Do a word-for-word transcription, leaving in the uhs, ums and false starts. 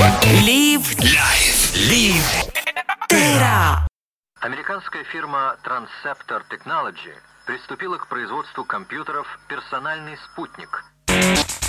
Live. Live. Live. Era. Американская фирма Transceptor Technology приступила к производству компьютеров «Персональный спутник».